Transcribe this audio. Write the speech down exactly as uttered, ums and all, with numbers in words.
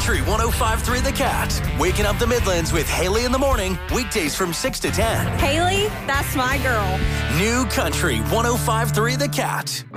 Country one oh five point three The Cat. Waking up the Midlands with Haley in the morning, weekdays from six to ten. Haley, that's my girl. New Country one oh five point three The Cat.